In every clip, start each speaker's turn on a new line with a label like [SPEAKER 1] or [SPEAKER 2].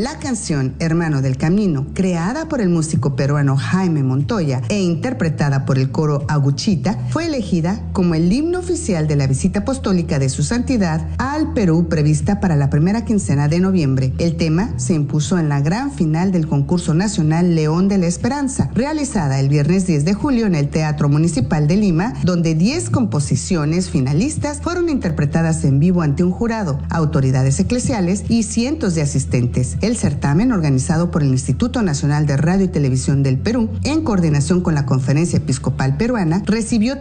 [SPEAKER 1] La canción Hermano del Camino, creada por el músico peruano Jaime Montoya e interpretada por el coro Aguchita, fue elegida como el himno oficial de la visita apostólica de su santidad al Perú prevista para la primera quincena de noviembre. El tema se impuso en la gran final del concurso nacional León de la Esperanza, realizada el viernes 10 de julio en el Teatro Municipal de Lima, donde 10 composiciones finalistas fueron interpretadas en vivo ante un jurado, autoridades eclesiales y cientos de asistentes. El certamen, organizado por el Instituto Nacional de Radio y Televisión del Perú, en coordinación con la Conferencia Episcopal Peruana, recibió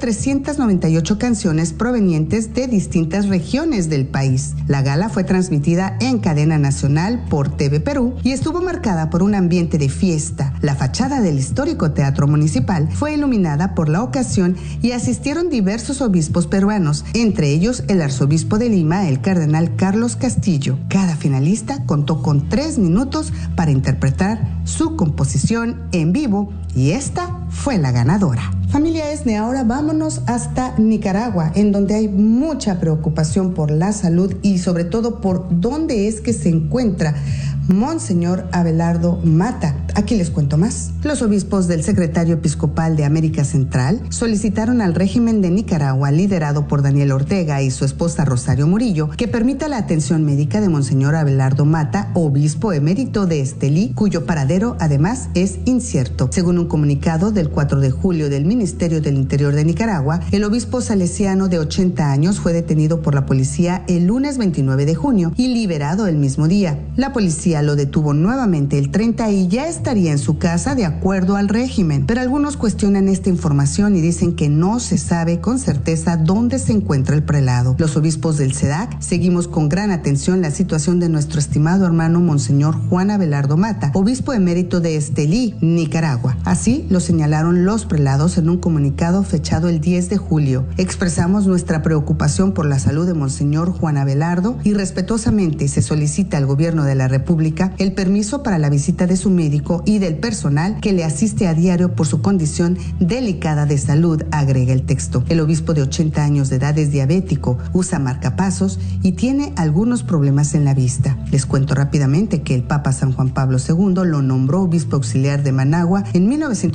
[SPEAKER 1] 398 canciones provenientes de distintas regiones del país. La gala fue transmitida en cadena nacional por TV Perú y estuvo marcada por un ambiente de fiesta. La fachada del histórico Teatro Municipal fue iluminada por la ocasión y asistieron diversos obispos peruanos, entre ellos el arzobispo de Lima, el cardenal Carlos Castillo. Cada finalista contó con 3 minutos para interpretar su composición en vivo y esta fue la ganadora. Familia ESNE, ahora vámonos hasta Nicaragua, en donde hay mucha preocupación por la salud y sobre todo por dónde es que se encuentra Monseñor Abelardo Mata. Aquí les cuento más. Los obispos del Secretario Episcopal de América Central solicitaron al régimen de Nicaragua, liderado por Daniel Ortega y su esposa Rosario Murillo, que permita la atención médica de Monseñor Abelardo Mata, obispo emérito de Estelí, cuyo paradero además es incierto. Según un comunicado del 4 de julio del Ministerio del Interior de Nicaragua, el obispo salesiano de 80 años fue detenido por la policía el lunes 29 de junio y liberado el mismo día. La policía lo detuvo nuevamente el 30 y ya estaría en su casa de acuerdo al régimen, pero algunos cuestionan esta información y dicen que no se sabe con certeza dónde se encuentra el prelado. Los obispos del SEDAC seguimos con gran atención la situación de nuestro estimado hermano Monseñor Juan Abelardo Mata, obispo emérito de Estelí, Nicaragua. Así lo señalaron los prelados en un comunicado fechado el 10 de julio. Expresamos nuestra preocupación por la salud de Monseñor Juan Abelardo y respetuosamente se solicita al gobierno de la República el permiso para la visita de su médico y del personal que le asiste a diario por su condición delicada de salud, agrega el texto. El obispo de 80 años de edad es diabético, usa marcapasos y tiene algunos problemas en la vista. Les cuento rápidamente que el Papa San Juan Pablo II lo nombró obispo auxiliar de Managua en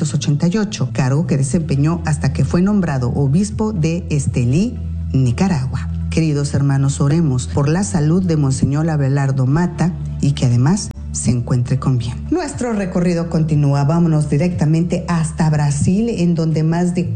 [SPEAKER 1] 1988, cargo que desempeñó hasta que fue nombrado obispo de Estelí, Nicaragua. Queridos hermanos, oremos por la salud de Monseñor Abelardo Mata y que además se encuentre con bien. Nuestro recorrido continúa. Vámonos directamente hasta Brasil, en donde más de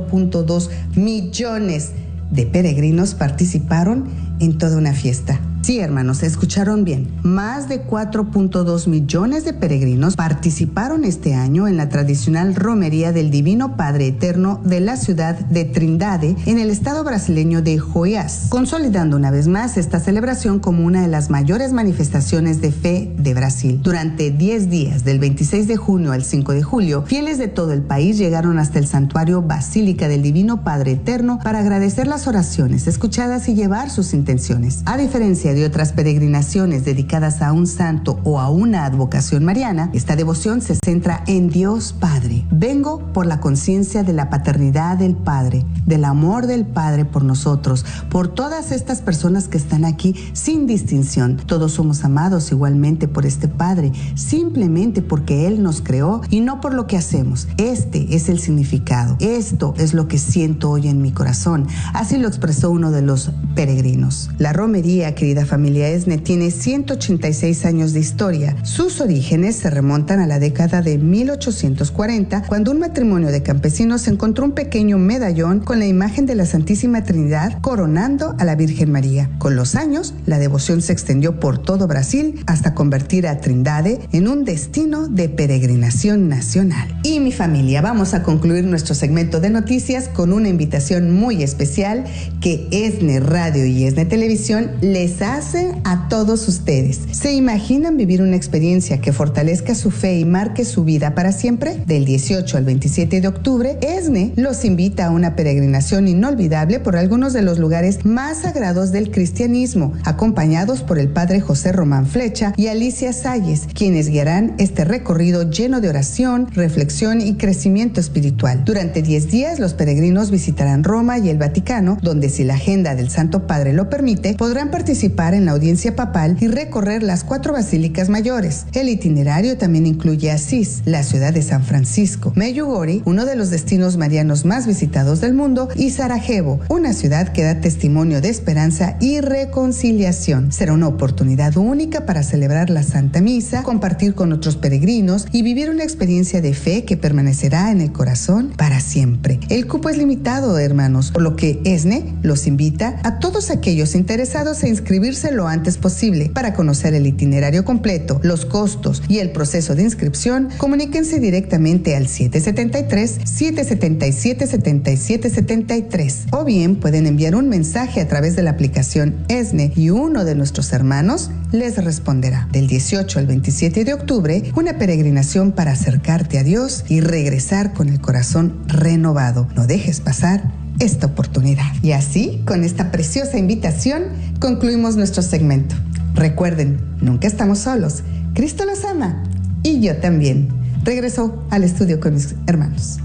[SPEAKER 1] 4.2 millones de peregrinos participaron en toda una fiesta. Sí, hermanos, escucharon bien. Más de 4.2 millones de peregrinos participaron este año en la tradicional romería del Divino Padre Eterno de la ciudad de Trindade, en el estado brasileño de Goiás, consolidando una vez más esta celebración como una de las mayores manifestaciones de fe de Brasil. Durante 10 días, del 26 de junio al 5 de julio, fieles de todo el país llegaron hasta el santuario Basílica del Divino Padre Eterno para agradecer las oraciones escuchadas y llevar sus intenciones. A diferencia de otras peregrinaciones dedicadas a un santo o a una advocación mariana, esta devoción se centra en Dios Padre. Vengo por la conciencia de la paternidad del Padre, del amor del Padre por nosotros, por todas estas personas que están aquí sin distinción. Todos somos amados igualmente por este Padre, simplemente porque Él nos creó y no por lo que hacemos. Este es el significado. Esto es lo que siento hoy en mi corazón. Así lo expresó uno de los peregrinos. La romería, querida familia ESNE, tiene 186 años de historia. Sus orígenes se remontan a la década de 1840, cuando un matrimonio de campesinos encontró un pequeño medallón con la imagen de la Santísima Trinidad coronando a la Virgen María. Con los años, la devoción se extendió por todo Brasil hasta convertir a Trindade en un destino de peregrinación nacional. Y mi familia, vamos a concluir nuestro segmento de noticias con una invitación muy especial que ESNE Radio y ESNE Televisión les hace a todos ustedes. ¿Se imaginan vivir una experiencia que fortalezca su fe y marque su vida para siempre? Del 18 al 27 de octubre, ESNE los invita a una peregrinación inolvidable por algunos de los lugares más sagrados del cristianismo, acompañados por el padre José Román Flecha y Alicia Salles, quienes guiarán este recorrido lleno de oración, reflexión y crecimiento espiritual. Durante 10 días, los peregrinos visitarán Roma y el Vaticano, donde, si la agenda del Santo Padre lo permite, podrán participar participar en la audiencia papal y recorrer las 4 basílicas mayores. El itinerario también incluye Asís, la ciudad de San Francisco, Medjugorje, uno de los destinos marianos más visitados del mundo, y Sarajevo, una ciudad que da testimonio de esperanza y reconciliación. Será una oportunidad única para celebrar la Santa Misa, compartir con otros peregrinos y vivir una experiencia de fe que permanecerá en el corazón para siempre. El cupo es limitado, hermanos, por lo que ESNE los invita a todos aquellos interesados a inscribirse lo antes posible. Para conocer el itinerario completo, los costos y el proceso de inscripción, comuníquense directamente al 773-777-7773 o bien pueden enviar un mensaje a través de la aplicación ESNE y uno de nuestros hermanos les responderá. Del 18 al 27 de octubre, una peregrinación para acercarte a Dios y regresar con el corazón renovado. No dejes pasar esta oportunidad. Y así, con esta preciosa invitación, concluimos nuestro segmento. Recuerden, nunca estamos solos. Cristo los ama y yo también. Regreso al estudio con mis hermanos.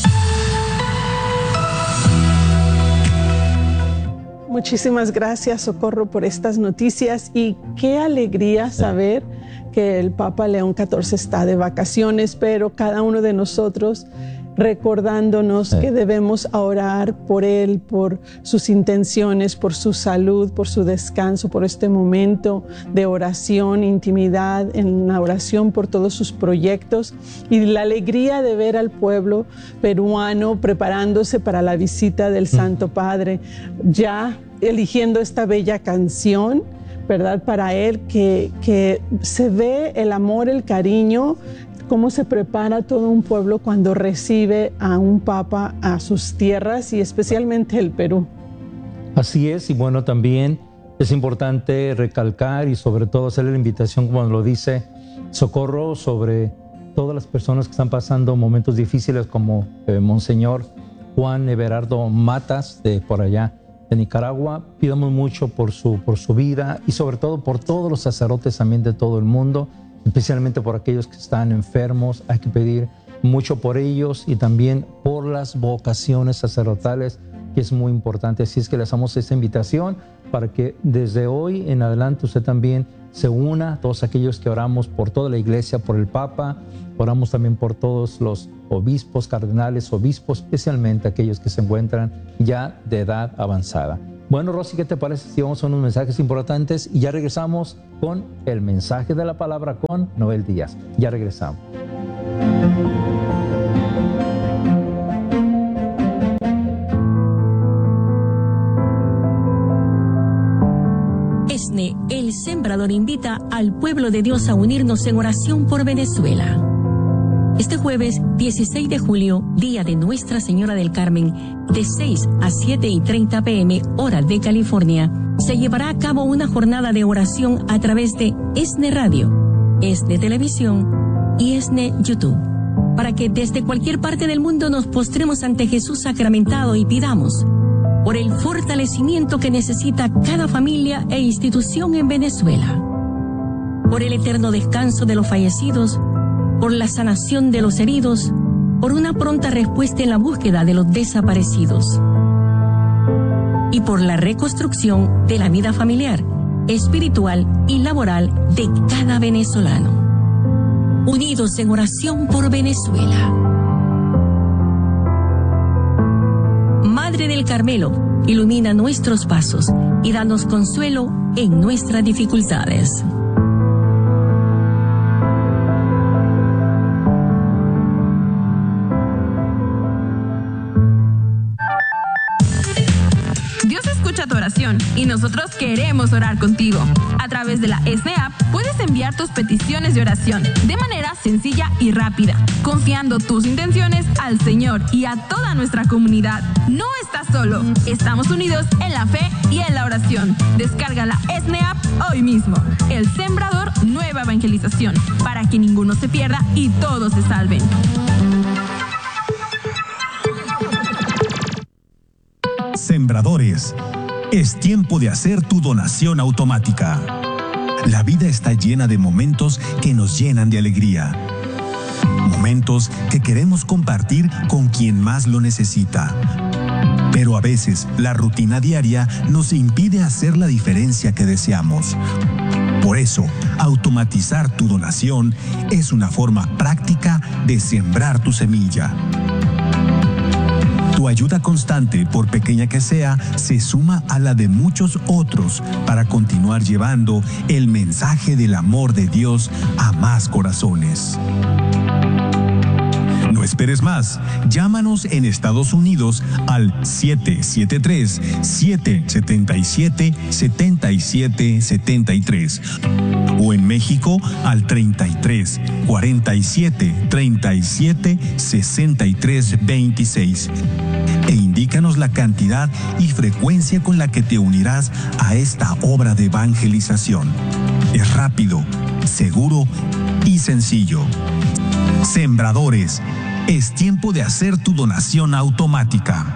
[SPEAKER 2] Muchísimas gracias, Socorro, por estas noticias y qué alegría saber que el Papa León XIV está de vacaciones, pero cada uno de nosotros recordándonos que debemos orar por él, por sus intenciones, por su salud, por su descanso, por este momento de oración, intimidad, en la oración por todos sus proyectos y la alegría de ver al pueblo peruano preparándose para la visita del Santo Padre, ya eligiendo esta bella canción, ¿verdad? Para él que se ve el amor, el cariño, cómo se prepara todo un pueblo cuando recibe a un papa a sus tierras y especialmente el Perú.
[SPEAKER 3] Así es, y bueno, también es importante recalcar y sobre todo hacerle la invitación, como lo dice Socorro, sobre todas las personas que están pasando momentos difíciles como Monseñor Juan Everardo Matas de por allá de Nicaragua. Pidamos mucho por su vida y sobre todo por todos los sacerdotes también de todo el mundo, especialmente por aquellos que están enfermos. Hay que pedir mucho por ellos y también por las vocaciones sacerdotales, que es muy importante. Así es que le hacemos esta invitación para que desde hoy en adelante usted también se una, todos aquellos que oramos por toda la iglesia, por el Papa, oramos también por todos los obispos, cardenales, obispos, especialmente aquellos que se encuentran ya de edad avanzada. Bueno, Rosy, ¿qué te parece si vamos a unos mensajes importantes y ya regresamos con el mensaje de la palabra con Noel Díaz? Ya regresamos.
[SPEAKER 4] ESNE, el Sembrador, invita al pueblo de Dios a unirnos en oración por Venezuela. Este jueves 16 de julio, día de Nuestra Señora del Carmen, de 6 a 7:30 p.m. hora de California, se llevará a cabo una jornada de oración a través de ESNE Radio, ESNE Televisión y ESNE YouTube, para que desde cualquier parte del mundo nos postremos ante Jesús sacramentado y pidamos por el fortalecimiento que necesita cada familia e institución en Venezuela, por el eterno descanso de los fallecidos, por la sanación de los heridos, por una pronta respuesta en la búsqueda de los desaparecidos y por la reconstrucción de la vida familiar, espiritual y laboral de cada venezolano. Unidos en oración por Venezuela. Madre del Carmelo, ilumina nuestros pasos y danos consuelo en nuestras dificultades.
[SPEAKER 5] Tu oración y nosotros queremos orar contigo. A través de la ESNE App puedes enviar tus peticiones de oración de manera sencilla y rápida, confiando tus intenciones al Señor y a toda nuestra comunidad. No estás solo, estamos unidos en la fe y en la oración. Descarga la ESNE App hoy mismo. El Sembrador, nueva evangelización, para que ninguno se pierda y todos se salven.
[SPEAKER 6] Sembradores. Es tiempo de hacer tu donación automática. La vida está llena de momentos que nos llenan de alegría. Momentos que queremos compartir con quien más lo necesita. Pero a veces la rutina diaria nos impide hacer la diferencia que deseamos. Por eso, automatizar tu donación es una forma práctica de sembrar tu semilla. Tu ayuda constante, por pequeña que sea, se suma a la de muchos otros para continuar llevando el mensaje del amor de Dios a más corazones. No esperes más. Llámanos en Estados Unidos al 773-777-7773 o en México al 33 47 37 63 26 e indícanos la cantidad y frecuencia con la que te unirás a esta obra de evangelización. Es rápido, seguro y sencillo. Sembradores, es tiempo de hacer tu donación automática.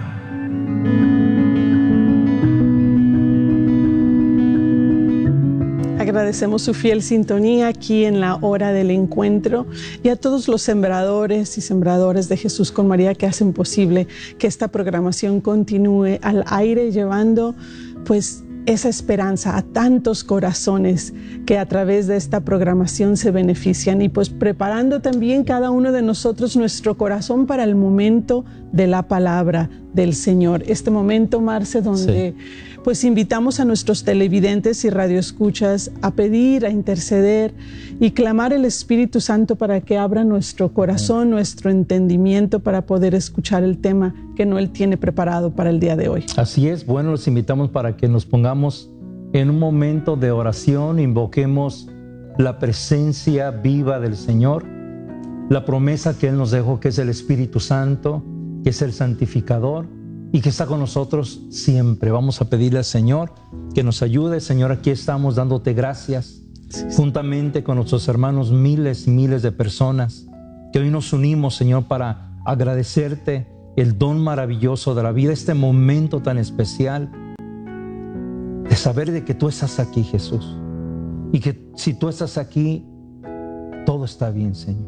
[SPEAKER 2] Agradecemos su fiel sintonía aquí en la hora del encuentro y a todos los sembradores y sembradoras de Jesús con María que hacen posible que esta programación continúe al aire llevando pues esa esperanza a tantos corazones que a través de esta programación se benefician y pues preparando también cada uno de nosotros nuestro corazón para el momento de la palabra del Señor. Este momento, Marce, donde pues invitamos a nuestros televidentes y radioescuchas a pedir, a interceder y clamar el Espíritu Santo para que abra nuestro corazón, nuestro entendimiento para poder escuchar el tema que Noel tiene preparado para el día de hoy.
[SPEAKER 3] Así es, bueno, los invitamos para que nos pongamos en un momento de oración, invoquemos la presencia viva del Señor, la promesa que Él nos dejó, que es el Espíritu Santo, que es el santificador y que está con nosotros siempre. Vamos a pedirle al Señor que nos ayude. Señor, aquí estamos dándote gracias, juntamente con nuestros hermanos, miles y miles de personas que hoy nos unimos, Señor, para agradecerte el don maravilloso de la vida, este momento tan especial de saber de que tú estás aquí, Jesús, y que si tú estás aquí, todo está bien, Señor.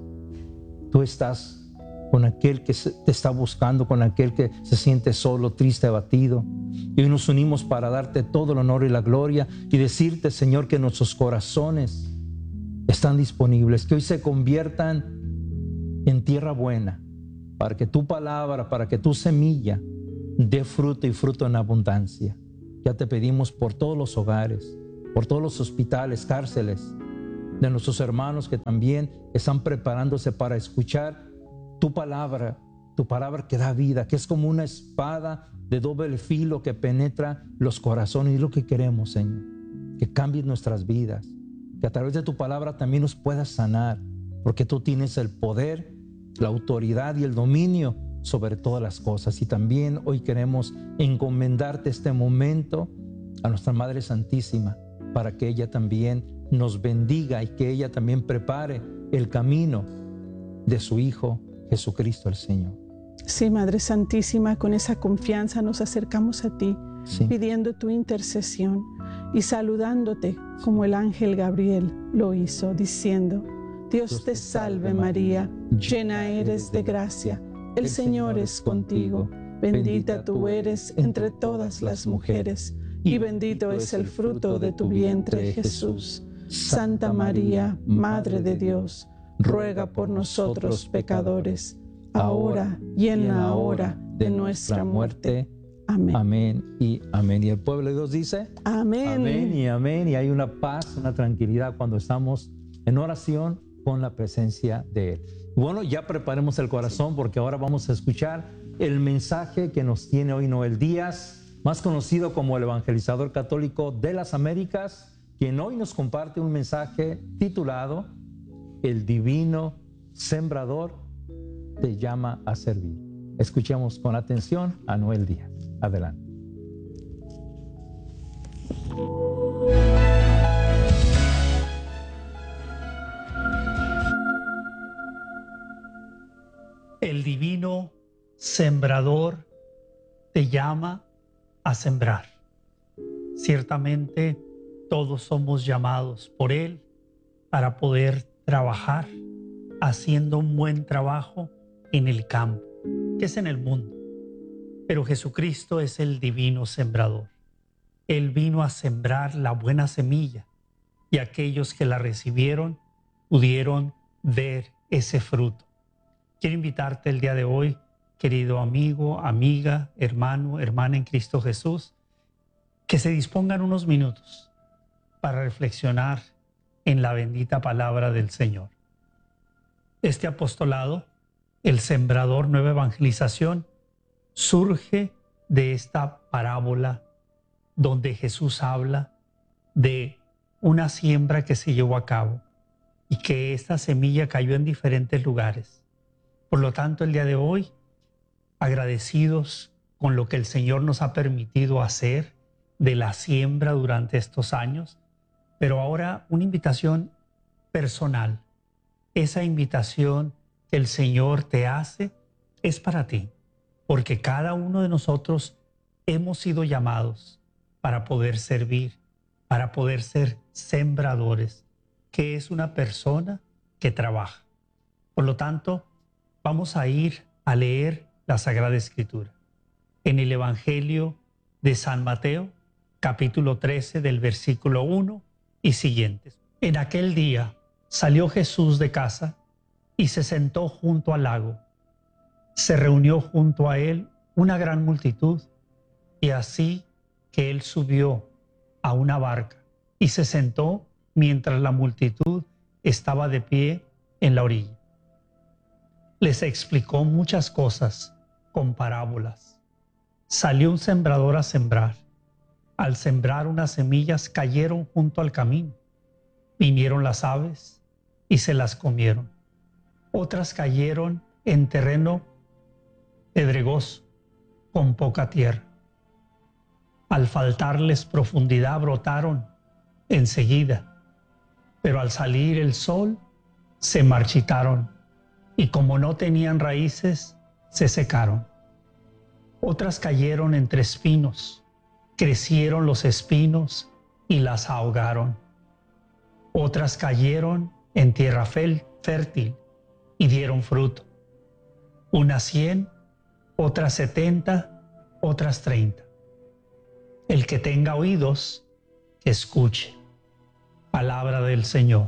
[SPEAKER 3] Tú estás con aquel que te está buscando, con aquel que se siente solo, triste, abatido. Y hoy nos unimos para darte todo el honor y la gloria y decirte, Señor, que nuestros corazones están disponibles, que hoy se conviertan en tierra buena, para que tu palabra, para que tu semilla dé fruto y fruto en abundancia. Ya te pedimos por todos los hogares, por todos los hospitales, cárceles, de nuestros hermanos que también están preparándose para escuchar tu palabra que da vida, que es como una espada de doble filo que penetra los corazones. Y es lo que queremos, Señor, que cambies nuestras vidas, que a través de tu palabra también nos puedas sanar, porque tú tienes el poder, la autoridad y el dominio sobre todas las cosas. Y también hoy queremos encomendarte este momento a nuestra Madre Santísima, para que ella también nos bendiga y que ella también prepare el camino de su Hijo Jesucristo el Señor.
[SPEAKER 2] Sí, Madre Santísima, con esa confianza nos acercamos a ti, pidiendo tu intercesión y saludándote como el ángel Gabriel lo hizo, diciendo: Dios te salve María, llena eres de gracia, el Señor es contigo, bendita tú eres entre todas las mujeres, y bendito es el fruto de tu vientre, Jesús. Santa María, Madre de Dios, ruega por nosotros pecadores, ahora y en la hora de nuestra muerte. Amén.
[SPEAKER 3] Amén y amén. Y el pueblo de Dios dice:
[SPEAKER 2] amén.
[SPEAKER 3] Amén y amén. Y hay una paz, una tranquilidad cuando estamos en oración con la presencia de Él. Bueno, ya preparemos el corazón, porque ahora vamos a escuchar el mensaje que nos tiene hoy Noel Díaz, más conocido como el evangelizador católico de las Américas, quien hoy nos comparte un mensaje titulado El Divino Sembrador te llama a servir. Escuchemos con atención a Noel Díaz. Adelante.
[SPEAKER 7] El Divino Sembrador te llama a sembrar. Ciertamente todos somos llamados por Él para poder trabajar haciendo un buen trabajo en el campo, que es en el mundo. Pero Jesucristo es el divino sembrador. Él vino a sembrar la buena semilla y aquellos que la recibieron pudieron ver ese fruto. Quiero invitarte el día de hoy, querido amigo, amiga, hermano, hermana en Cristo Jesús, que se dispongan unos minutos para reflexionar en la bendita palabra del Señor. Este apostolado, el Sembrador Nueva Evangelización, surge de esta parábola donde Jesús habla de una siembra que se llevó a cabo y que esta semilla cayó en diferentes lugares. Por lo tanto, el día de hoy, agradecidos con lo que el Señor nos ha permitido hacer de la siembra durante estos años, pero ahora una invitación personal. Esa invitación que el Señor te hace es para ti, porque cada uno de nosotros hemos sido llamados para poder servir, para poder ser sembradores, que es una persona que trabaja. Por lo tanto, vamos a ir a leer la Sagrada Escritura. En el Evangelio de San Mateo, capítulo 13, del versículo 1 y siguientes. En aquel día salió Jesús de casa y se sentó junto al lago. Se reunió junto a él una gran multitud, y así que él subió a una barca y se sentó mientras la multitud estaba de pie en la orilla. Les explicó muchas cosas con parábolas. Salió un sembrador a sembrar. Al sembrar unas semillas cayeron junto al camino. Vinieron las aves y se las comieron. Otras cayeron en terreno pedregoso, con poca tierra. Al faltarles profundidad brotaron enseguida, pero al salir el sol se marchitaron y como no tenían raíces, se secaron. Otras cayeron entre espinos, crecieron los espinos y las ahogaron. Otras cayeron en tierra fértil y dieron fruto. Unas 100, otras 70, otras 30. El que tenga oídos, que escuche. Palabra del Señor.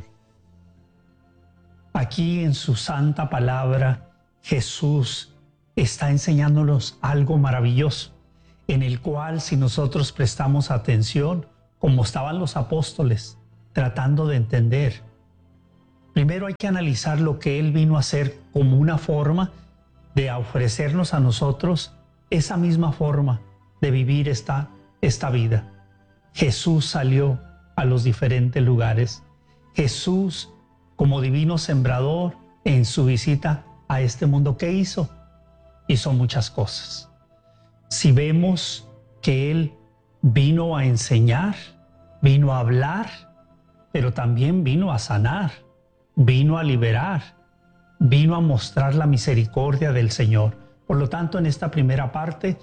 [SPEAKER 7] Aquí en su santa palabra, Jesús está enseñándonos algo maravilloso, en el cual si nosotros prestamos atención, como estaban los apóstoles, tratando de entender, primero hay que analizar lo que Él vino a hacer como una forma de ofrecernos a nosotros esa misma forma de vivir esta vida. Jesús salió a los diferentes lugares. Jesús, como divino sembrador, en su visita a este mundo, ¿qué hizo? Hizo muchas cosas. Si vemos que Él vino a enseñar, vino a hablar, pero también vino a sanar, vino a liberar, vino a mostrar la misericordia del Señor. Por lo tanto, en esta primera parte,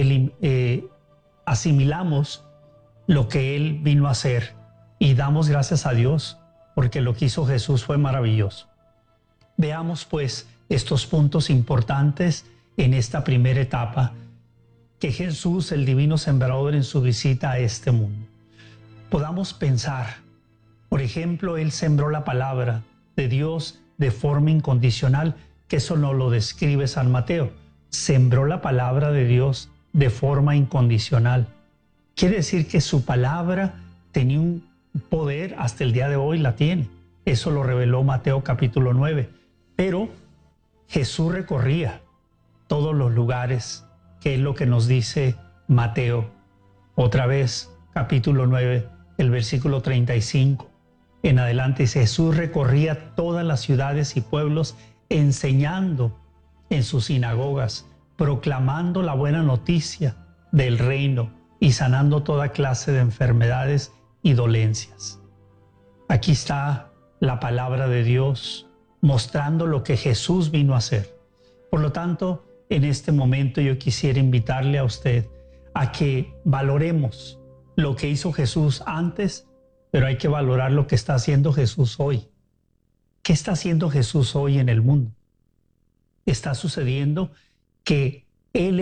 [SPEAKER 7] asimilamos lo que Él vino a hacer y damos gracias a Dios porque lo que hizo Jesús fue maravilloso. Veamos pues estos puntos importantes en esta primera etapa que Jesús, el divino sembrador, en su visita a este mundo. Podamos pensar, por ejemplo, Él sembró la palabra de Dios de forma incondicional, que eso no lo describe San Mateo. Sembró la palabra de Dios de forma incondicional. Quiere decir que su palabra tenía un poder, hasta el día de hoy la tiene. Eso lo reveló Mateo capítulo 9. Pero Jesús recorría todos los lugares, que es lo que nos dice Mateo. Otra vez, capítulo 9, el versículo 35. En adelante dice, Jesús recorría todas las ciudades y pueblos enseñando en sus sinagogas, proclamando la buena noticia del reino y sanando toda clase de enfermedades y dolencias. Aquí está la palabra de Dios mostrando lo que Jesús vino a hacer. Por lo tanto, en este momento yo quisiera invitarle a usted a que valoremos lo que hizo Jesús antes, pero hay que valorar lo que está haciendo Jesús hoy. ¿Qué está haciendo Jesús hoy en el mundo? Está sucediendo que Él es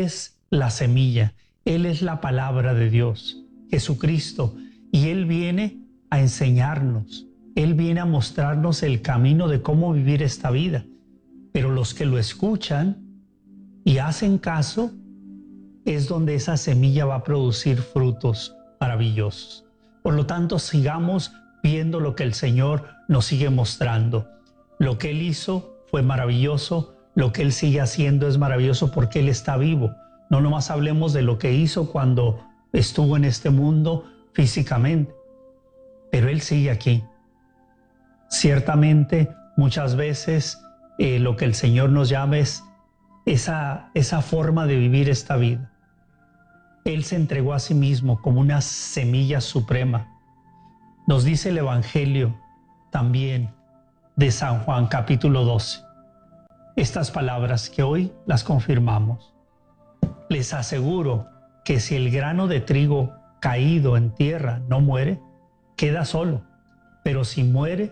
[SPEAKER 7] la semilla. Él es la palabra de Dios, Jesucristo, y Él viene a enseñarnos. Él viene a mostrarnos el camino de cómo vivir esta vida. Pero los que lo escuchan y hacen caso, es donde esa semilla va a producir frutos maravillosos. Por lo tanto, sigamos viendo lo que el Señor nos sigue mostrando. Lo que Él hizo fue maravilloso, lo que Él sigue haciendo es maravilloso porque Él está vivo. No nomás hablemos de lo que hizo cuando estuvo en este mundo físicamente, pero Él sigue aquí. Ciertamente, muchas veces lo que el Señor nos llama es esa forma de vivir esta vida. Él se entregó a sí mismo como una semilla suprema. Nos dice el Evangelio también de San Juan, capítulo 12. Estas palabras que hoy las confirmamos. Les aseguro que si el grano de trigo caído en tierra no muere, queda solo, pero si muere,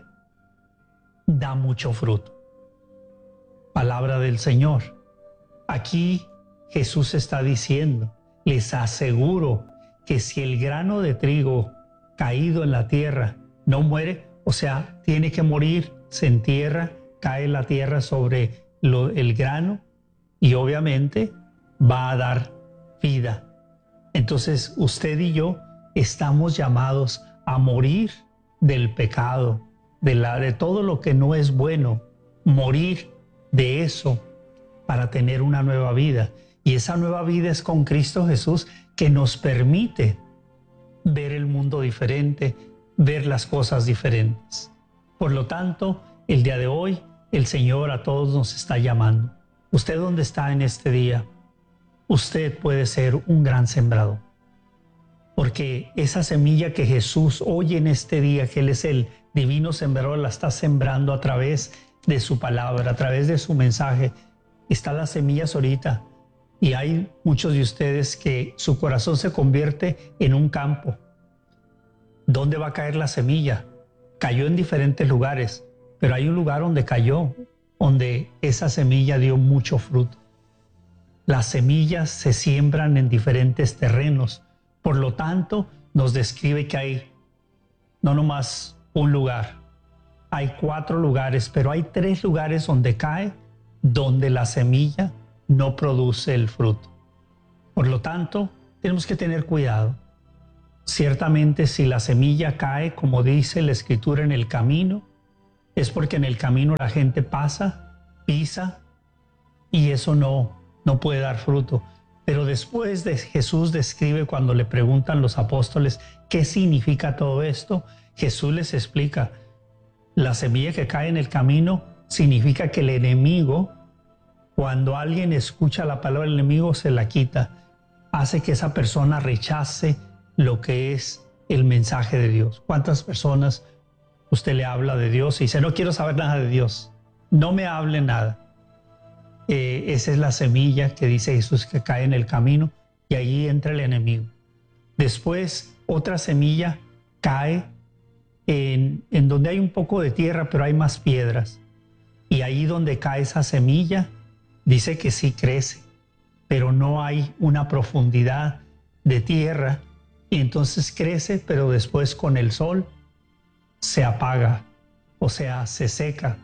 [SPEAKER 7] da mucho fruto. Palabra del Señor. Aquí Jesús está diciendo, les aseguro que si el grano de trigo caído en la tierra no muere, o sea, tiene que morir, se entierra, cae la tierra sobre el grano y obviamente va a dar vida. Entonces usted y yo estamos llamados a morir del pecado, de todo lo que no es bueno, morir de eso para tener una nueva vida. Y esa nueva vida es con Cristo Jesús, que nos permite ver el mundo diferente, ver las cosas diferentes. Por lo tanto, el día de hoy, el Señor a todos nos está llamando. ¿Usted dónde está en este día? Usted puede ser un gran sembrador. Porque esa semilla que Jesús oye en este día, que Él es el divino sembrador, la está sembrando a través de su palabra, a través de su mensaje. Están las semillas ahorita. Y hay muchos de ustedes que su corazón se convierte en un campo. ¿Dónde va a caer la semilla? Cayó en diferentes lugares, pero hay un lugar donde cayó, donde esa semilla dio mucho fruto. Las semillas se siembran en diferentes terrenos. Por lo tanto, nos describe que hay no nomás un lugar, hay 4 lugares, pero hay 3 lugares donde cae, donde la semilla no produce el fruto. Por lo tanto, tenemos que tener cuidado. Ciertamente, si la semilla cae, como dice la Escritura, en el camino, es porque en el camino la gente pasa, pisa, y eso no puede dar fruto. Pero después Jesús describe, cuando le preguntan los apóstoles qué significa todo esto, Jesús les explica, la semilla que cae en el camino significa que el enemigo, cuando alguien escucha la palabra del enemigo, se la quita, hace que esa persona rechace lo que es el mensaje de Dios. ¿Cuántas personas usted le habla de Dios y dice, no quiero saber nada de Dios, no me hable nada? Esa es la semilla que dice Jesús que cae en el camino y allí entra el enemigo. Después otra semilla cae en donde hay un poco de tierra, pero hay más piedras. Y ahí donde cae esa semilla, dice que sí crece, pero no hay una profundidad de tierra. Y entonces crece, pero después con el sol se apaga, o sea, se seca.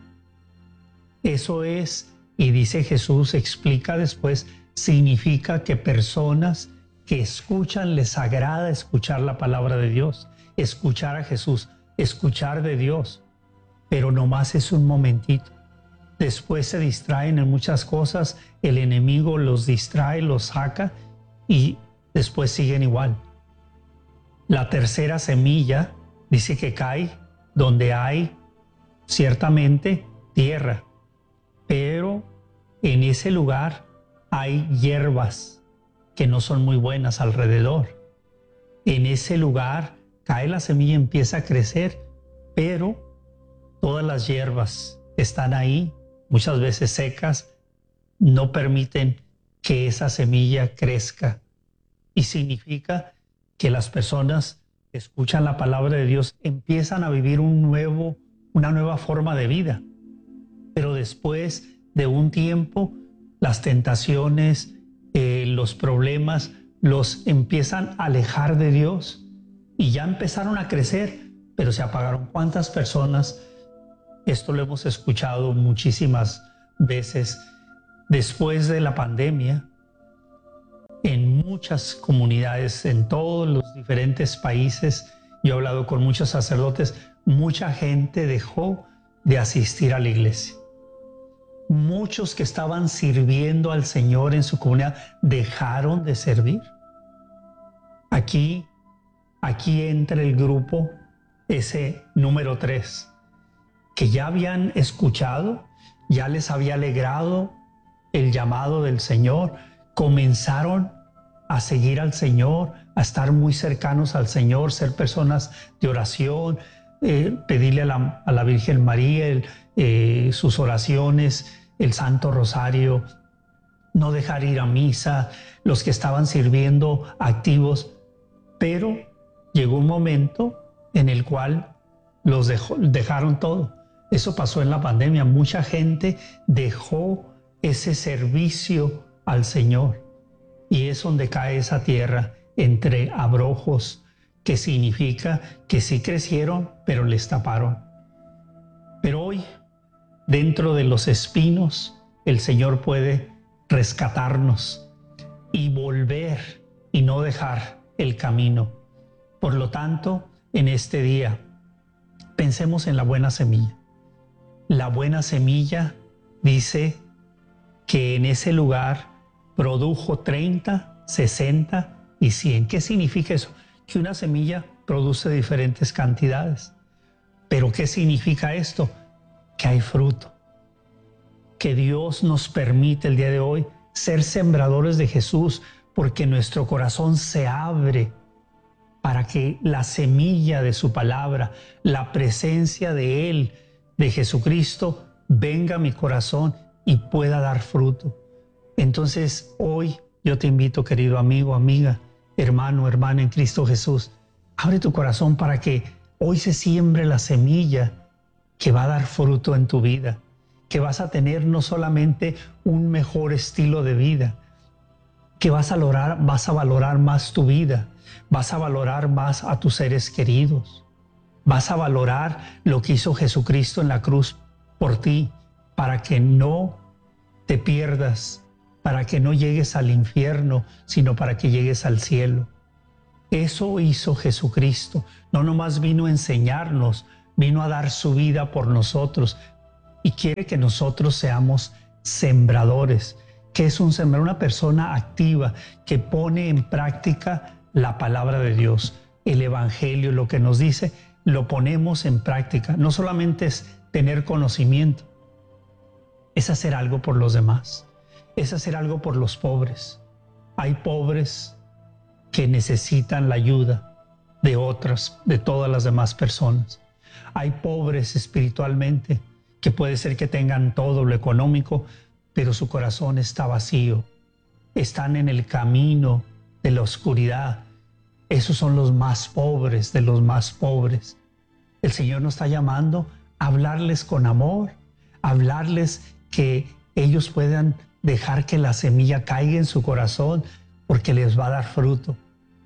[SPEAKER 7] Eso es, y dice Jesús, explica después, significa que personas que escuchan, les agrada escuchar la palabra de Dios, escuchar a Jesús, escuchar de Dios, pero nomás es un momentito. Después se distraen en muchas cosas, el enemigo los distrae, los saca y después siguen igual. La tercera semilla dice que cae donde hay ciertamente tierra, pero en ese lugar hay hierbas que no son muy buenas alrededor. En ese lugar cae la semilla y empieza a crecer, pero todas las hierbas están ahí, muchas veces secas, no permiten que esa semilla crezca. Y significa que las personas que escuchan la palabra de Dios empiezan a vivir una nueva forma de vida. Pero después de un tiempo, las tentaciones los problemas los empiezan a alejar de Dios y ya empezaron a crecer, pero se apagaron. ¿Cuántas personas? Esto lo hemos escuchado muchísimas veces después de la pandemia. En muchas comunidades, en todos los diferentes países, yo he hablado con muchos sacerdotes, mucha gente dejó de asistir a la iglesia. Muchos que estaban sirviendo al Señor en su comunidad dejaron de servir. Aquí entra el grupo, ese número 3, que ya habían escuchado, ya les había alegrado el llamado del Señor, comenzaron a seguir al Señor, a estar muy cercanos al Señor, ser personas de oración, pedirle a la Virgen María sus oraciones, el Santo Rosario, no dejar ir a misa, los que estaban sirviendo activos, pero llegó un momento en el cual los dejaron todo. Eso pasó en la pandemia, mucha gente dejó ese servicio al Señor y es donde cae esa tierra entre abrojos, que significa que sí crecieron, pero les taparon. Pero hoy, dentro de los espinos, el Señor puede rescatarnos y volver y no dejar el camino. Por lo tanto, en este día, pensemos en la buena semilla. La buena semilla dice que en ese lugar produjo 30, 60 y 100. ¿Qué significa eso? Que una semilla produce diferentes cantidades. ¿Pero qué significa esto? Que hay fruto. Que Dios nos permite el día de hoy ser sembradores de Jesús, porque nuestro corazón se abre para que la semilla de su palabra, la presencia de Él, de Jesucristo, venga a mi corazón y pueda dar fruto. Entonces hoy yo te invito, querido amigo, amiga, hermano, hermana en Cristo Jesús, abre tu corazón para que hoy se siembre la semilla que va a dar fruto en tu vida, que vas a tener no solamente un mejor estilo de vida, que vas a valorar más tu vida, vas a valorar más a tus seres queridos, vas a valorar lo que hizo Jesucristo en la cruz por ti, para que no te pierdas, para que no llegues al infierno, sino para que llegues al cielo. Eso hizo Jesucristo. No nomás vino a enseñarnos, vino a dar su vida por nosotros y quiere que nosotros seamos sembradores. ¿Qué es un sembrador? Una persona activa que pone en práctica la palabra de Dios, el Evangelio, lo que nos dice, lo ponemos en práctica. No solamente es tener conocimiento, es hacer algo por los demás, es hacer algo por los pobres. Hay pobres que necesitan la ayuda de otras, de todas las demás personas. Hay pobres espiritualmente que puede ser que tengan todo lo económico, pero su corazón está vacío. Están en el camino de la oscuridad. Esos son los más pobres de los más pobres. El Señor nos está llamando a hablarles con amor, a hablarles que ellos puedan dejar que la semilla caiga en su corazón, porque les va a dar fruto.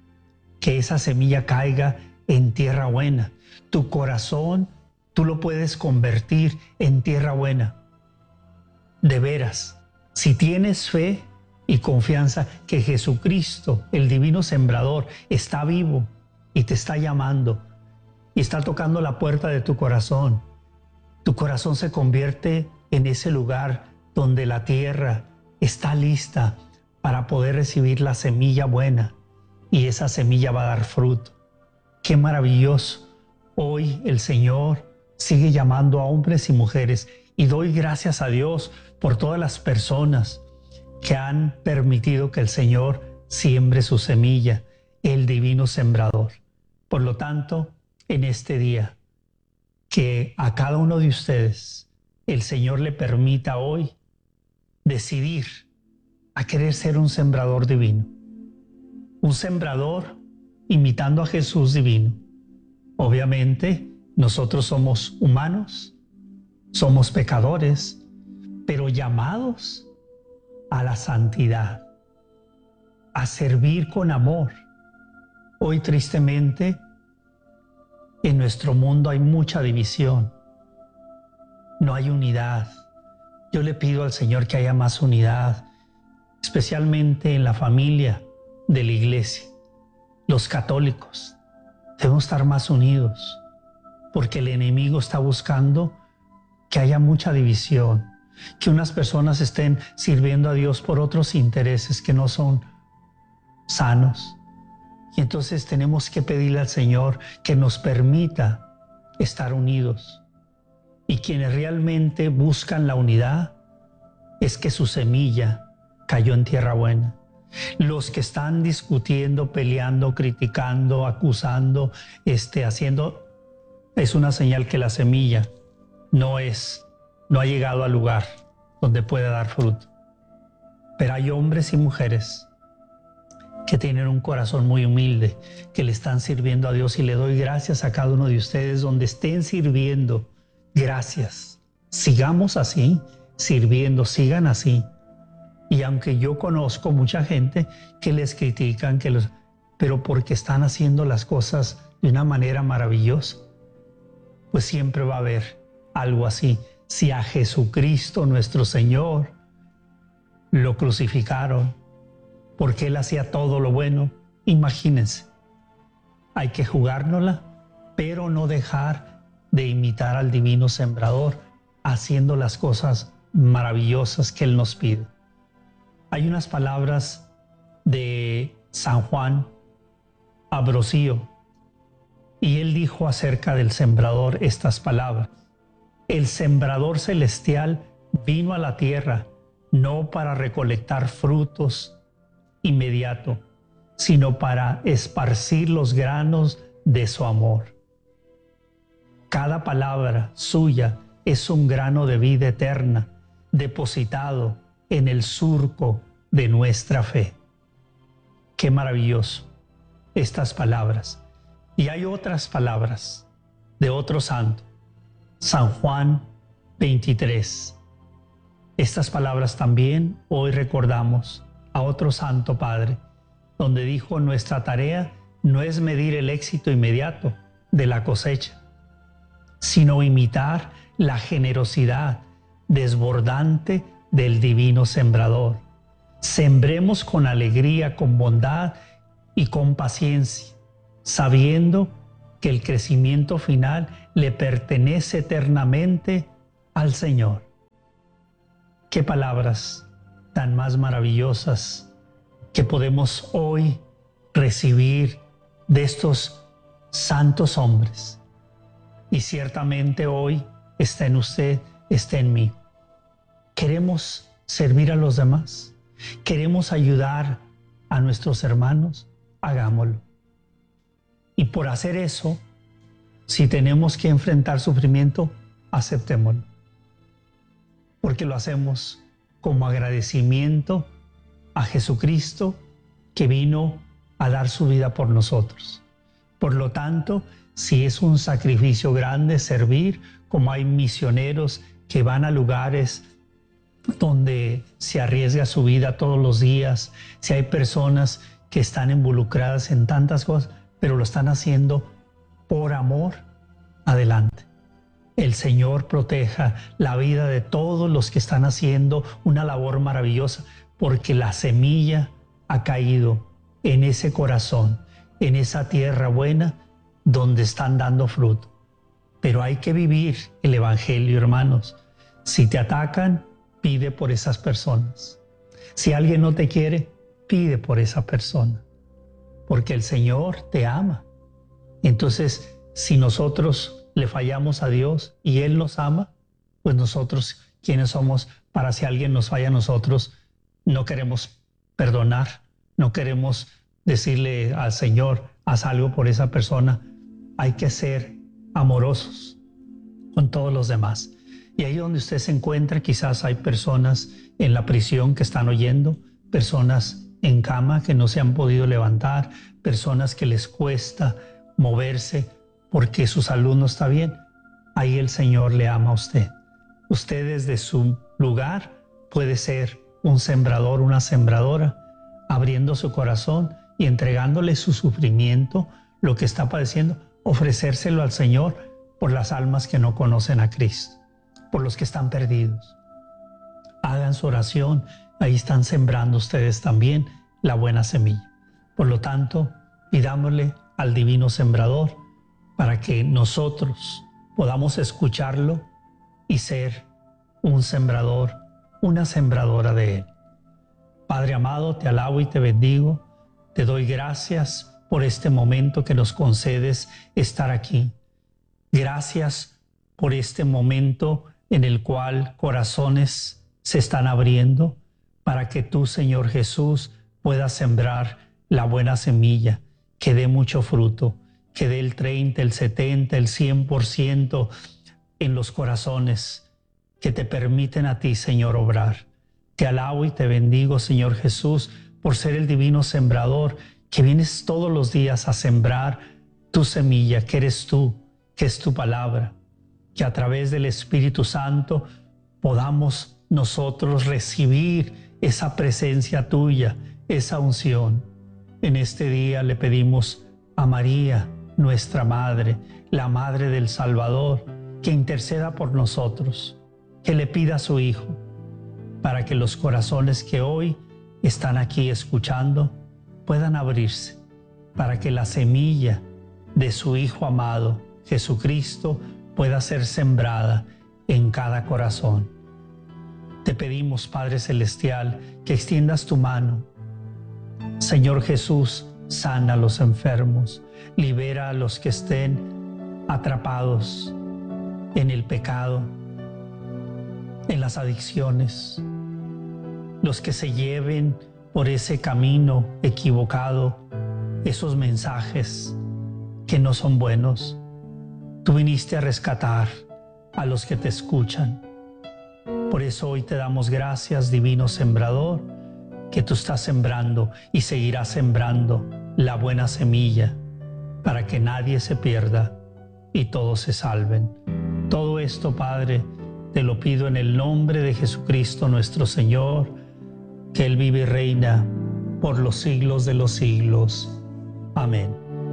[SPEAKER 7] Que esa semilla caiga en tierra buena. Tu corazón, tú lo puedes convertir en tierra buena. De veras, si tienes fe y confianza que Jesucristo, el divino sembrador, está vivo y te está llamando y está tocando la puerta de tu corazón se convierte en ese lugar donde la tierra está lista para poder recibir la semilla buena y esa semilla va a dar fruto. ¡Qué maravilloso! Hoy el Señor sigue llamando a hombres y mujeres y doy gracias a Dios por todas las personas que han permitido que el Señor siembre su semilla, el divino sembrador. Por lo tanto, en este día, que a cada uno de ustedes el Señor le permita hoy decidir a querer ser un sembrador divino. Un sembrador imitando a Jesús divino. Obviamente, nosotros somos humanos, somos pecadores, pero llamados a la santidad, a servir con amor. Hoy tristemente en nuestro mundo hay mucha división, no hay unidad. Yo le pido al Señor que haya más unidad, especialmente en la familia de la iglesia. Los católicos debemos estar más unidos, porque el enemigo está buscando que haya mucha división, que unas personas estén sirviendo a Dios por otros intereses que no son sanos. Y entonces tenemos que pedirle al Señor que nos permita estar unidos. Y quienes realmente buscan la unidad es que su semilla cayó en tierra buena. Los que están discutiendo, peleando, criticando, acusando, haciendo, es una señal que la semilla no ha llegado al lugar donde puede dar fruto. Pero hay hombres y mujeres que tienen un corazón muy humilde, que le están sirviendo a Dios, y le doy gracias a cada uno de ustedes donde estén sirviendo. Gracias. Sigamos así, sirviendo, sigan así. Y aunque yo conozco mucha gente que les critican, pero porque están haciendo las cosas de una manera maravillosa, pues siempre va a haber algo así. Si a Jesucristo nuestro Señor lo crucificaron porque Él hacía todo lo bueno, imagínense, hay que jugárnosla, pero no dejar de imitar al divino sembrador, haciendo las cosas maravillosas que Él nos pide. Hay unas palabras de San Juan Ambrosio, y él dijo acerca del sembrador estas palabras: el sembrador celestial vino a la tierra no para recolectar frutos inmediato, sino para esparcir los granos de su amor. Cada palabra suya es un grano de vida eterna depositado en el surco de nuestra fe. Qué maravilloso estas palabras. Y hay otras palabras de otro santo, San Juan 23. Estas palabras también hoy recordamos a otro santo padre, donde dijo: nuestra tarea no es medir el éxito inmediato de la cosecha, sino imitar la generosidad desbordante del divino sembrador. Sembremos con alegría, con bondad y con paciencia, sabiendo que el crecimiento final le pertenece eternamente al Señor. Qué palabras tan más maravillosas que podemos hoy recibir de estos santos hombres. Y ciertamente hoy está en usted, está en mí. ¿Queremos servir a los demás? ¿Queremos ayudar a nuestros hermanos? Hagámoslo. Y por hacer eso, si tenemos que enfrentar sufrimiento, aceptémoslo. Porque lo hacemos como agradecimiento a Jesucristo, que vino a dar su vida por nosotros. Por lo tanto, si es un sacrificio grande servir, como hay misioneros que van a lugares donde se arriesga su vida todos los días, si hay personas que están involucradas en tantas cosas, pero lo están haciendo por amor, adelante. El Señor proteja la vida de todos los que están haciendo una labor maravillosa, porque la semilla ha caído en ese corazón, en esa tierra buena donde están dando fruto. Pero hay que vivir el Evangelio, hermanos. Si te atacan, pide por esas personas. Si alguien no te quiere, pide por esa persona, porque el Señor te ama. Entonces, si nosotros le fallamos a Dios y Él nos ama, pues nosotros, ¿quiénes somos para si alguien nos falla a nosotros? No queremos perdonar, no queremos decirle al Señor: haz algo por esa persona. Hay que ser amorosos con todos los demás. Y ahí donde usted se encuentra, quizás hay personas en la prisión que están oyendo, personas en cama que no se han podido levantar, personas que les cuesta moverse porque su salud no está bien. Ahí el Señor le ama a usted. Usted desde su lugar puede ser un sembrador, una sembradora, abriendo su corazón y entregándole su sufrimiento, lo que está padeciendo, ofrecérselo al Señor por las almas que no conocen a Cristo, por los que están perdidos. Hagan su oración, ahí están sembrando ustedes también la buena semilla. Por lo tanto, pidámosle al Divino Sembrador para que nosotros podamos escucharlo y ser un sembrador, una sembradora de Él. Padre amado, te alabo y te bendigo, te doy gracias por este momento que nos concedes estar aquí. Gracias por este momento en el cual corazones se están abriendo para que tú, Señor Jesús, puedas sembrar la buena semilla, que dé mucho fruto, que dé el 30, el 70, el 100% en los corazones que te permiten a ti, Señor, obrar. Te alabo y te bendigo, Señor Jesús, por ser el divino sembrador, que vienes todos los días a sembrar tu semilla, que eres tú, que es tu palabra, que a través del Espíritu Santo podamos nosotros recibir esa presencia tuya, esa unción. En este día le pedimos a María, nuestra Madre, la Madre del Salvador, que interceda por nosotros, que le pida a su Hijo, para que los corazones que hoy están aquí escuchando puedan abrirse, para que la semilla de su Hijo amado, Jesucristo, pueda ser sembrada en cada corazón. Te pedimos, Padre Celestial, que extiendas tu mano. Señor Jesús, sana a los enfermos, libera a los que estén atrapados en el pecado, en las adicciones, los que se lleven por ese camino equivocado, esos mensajes que no son buenos. Tú viniste a rescatar a los que te escuchan. Por eso hoy te damos gracias, Divino Sembrador, que tú estás sembrando y seguirás sembrando la buena semilla para que nadie se pierda y todos se salven. Todo esto, Padre, te lo pido en el nombre de Jesucristo nuestro Señor, que Él vive y reina por los siglos de los siglos. Amén.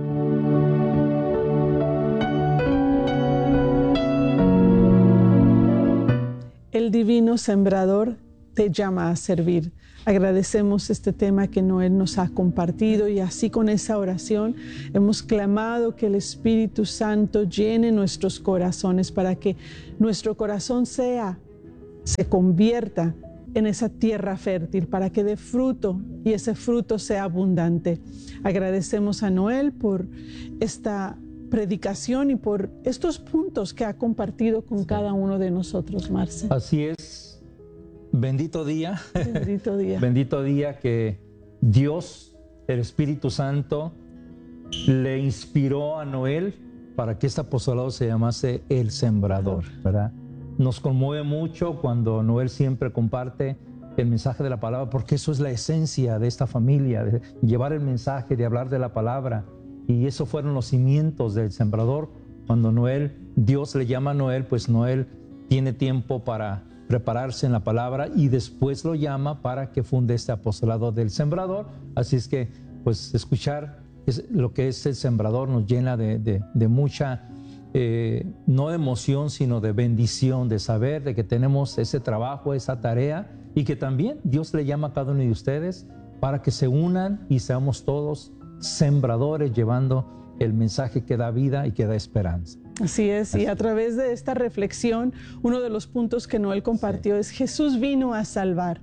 [SPEAKER 2] El Divino Sembrador te llama a servir. Agradecemos este tema que Noel nos ha compartido y así con esa oración hemos clamado que el Espíritu Santo llene nuestros corazones para que nuestro corazón se convierta en esa tierra fértil, para que dé fruto y ese fruto sea abundante. Agradecemos a Noel por esta predicación y por estos puntos que ha compartido con cada uno de nosotros, Marce.
[SPEAKER 3] Así es. Bendito día.
[SPEAKER 2] Bendito día.
[SPEAKER 3] Bendito día que Dios, el Espíritu Santo, le inspiró a Noel para que este apostolado se llamase El Sembrador, ¿verdad? Nos conmueve mucho cuando Noel siempre comparte el mensaje de la palabra, porque eso es la esencia de esta familia, de llevar el mensaje, de hablar de la palabra. Y eso fueron los cimientos del Sembrador. Cuando Dios le llama a Noel, pues Noel tiene tiempo para prepararse en la palabra y después lo llama para que funde este apostolado del Sembrador. Así es que, pues, escuchar lo que es el Sembrador nos llena de mucha, no de emoción, sino de bendición, de saber de que tenemos ese trabajo, esa tarea, y que también Dios le llama a cada uno de ustedes para que se unan y seamos todos sembradores, llevando el mensaje que da vida y que da esperanza.
[SPEAKER 2] Así es, y a través de esta reflexión, uno de los puntos que Noel compartió es: Jesús vino a salvar.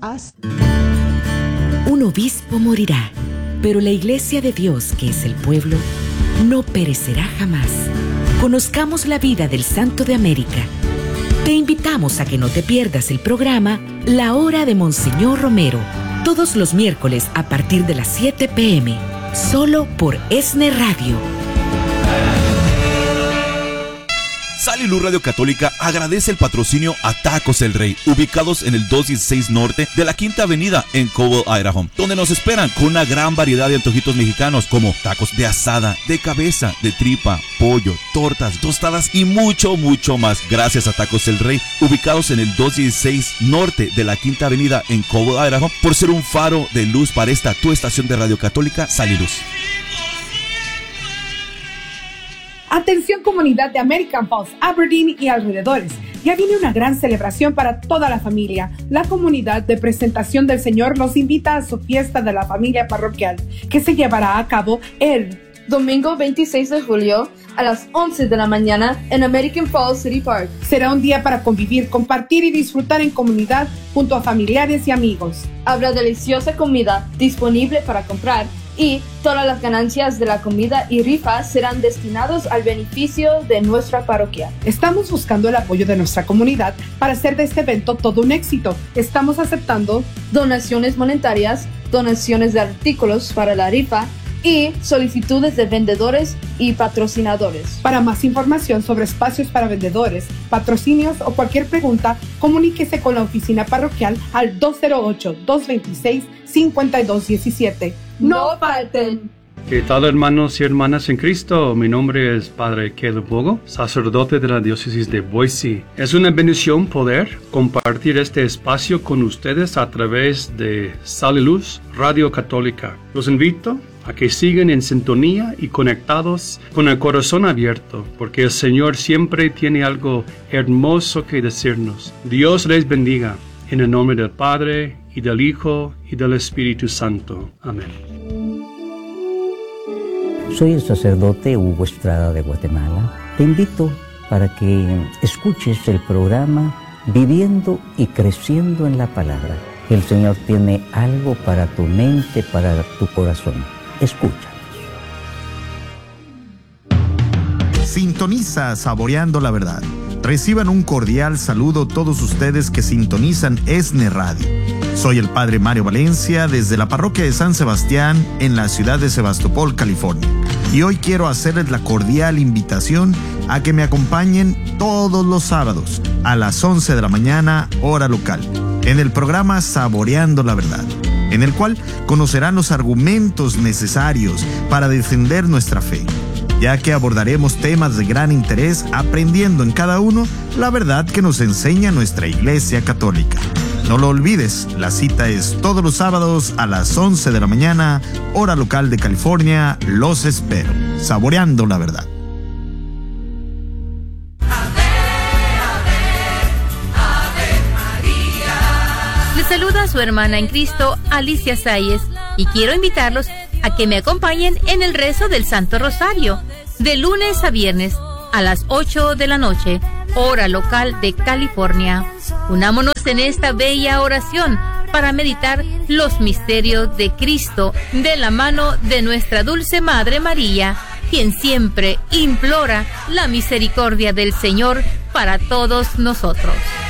[SPEAKER 8] Un obispo morirá, pero la iglesia de Dios, que es el pueblo, no perecerá jamás. Conozcamos la vida del Santo de América. Te invitamos a que no te pierdas el programa La Hora de Monseñor Romero, todos los miércoles a partir de las 7 p.m., solo por ESNE Radio.
[SPEAKER 9] Sal y Luz Radio Católica agradece el patrocinio a Tacos El Rey, ubicados en el 216 Norte de la Quinta Avenida en Cobble, Idaho, donde nos esperan con una gran variedad de antojitos mexicanos como tacos de asada, de cabeza, de tripa, pollo, tortas, tostadas y mucho, mucho más. Gracias a Tacos El Rey, ubicados en el 216 Norte de la Quinta Avenida en Cobble, Idaho, por ser un faro de luz para esta tu estación de Radio Católica, Sal y Luz.
[SPEAKER 10] Atención comunidad de American Falls, Aberdeen y alrededores. Ya viene una gran celebración para toda la familia. La comunidad de Presentación del Señor los invita a su fiesta de la familia parroquial, que se llevará a cabo el
[SPEAKER 11] domingo 26 de julio a las 11 de la mañana en American Falls City Park.
[SPEAKER 10] Será un día para convivir, compartir y disfrutar en comunidad junto a familiares y amigos.
[SPEAKER 11] Habrá deliciosa comida disponible para comprar y todas las ganancias de la comida y rifas serán destinados al beneficio de nuestra parroquia.
[SPEAKER 10] Estamos buscando el apoyo de nuestra comunidad para hacer de este evento todo un éxito. Estamos aceptando
[SPEAKER 11] donaciones monetarias, donaciones de artículos para la rifa y solicitudes de vendedores y patrocinadores.
[SPEAKER 10] Para más información sobre espacios para vendedores, patrocinios o cualquier pregunta, comuníquese con la oficina parroquial al 208-226-5217.
[SPEAKER 11] ¡No falten!
[SPEAKER 12] ¿Qué tal, hermanos y hermanas en Cristo? Mi nombre es Padre Caleb Bogo, sacerdote de la diócesis de Boise. Es una bendición poder compartir este espacio con ustedes a través de Sal y Luz Radio Católica. Los invito a que sigan en sintonía y conectados con el corazón abierto, porque el Señor siempre tiene algo hermoso que decirnos. Dios les bendiga, en el nombre del Padre, y del Hijo, y del Espíritu Santo. Amén.
[SPEAKER 13] Soy el sacerdote Hugo Estrada de Guatemala. Te invito para que escuches el programa Viviendo y Creciendo en la Palabra. El Señor tiene algo para tu mente, para tu corazón. Escúchanos.
[SPEAKER 14] Sintoniza Saboreando la Verdad. Reciban un cordial saludo todos ustedes que sintonizan ESNE Radio. Soy el Padre Mario Valencia desde la parroquia de San Sebastián en la ciudad de Sebastopol, California. Y hoy quiero hacerles la cordial invitación a que me acompañen todos los sábados a las 11 de la mañana, hora local, en el programa Saboreando la Verdad, en el cual conocerán los argumentos necesarios para defender nuestra fe, ya que abordaremos temas de gran interés aprendiendo en cada uno la verdad que nos enseña nuestra Iglesia Católica. No lo olvides, la cita es todos los sábados a las 11 de la mañana, hora local de California. Los espero. Saboreando la Verdad.
[SPEAKER 15] Les saluda a su hermana en Cristo, Alicia Sáyez, y quiero invitarlos a que me acompañen en el rezo del Santo Rosario, de lunes a viernes a las 8 de la noche, hora local de California. Unámonos en esta bella oración para meditar los misterios de Cristo de la mano de nuestra dulce Madre María, quien siempre implora la misericordia del Señor para todos nosotros.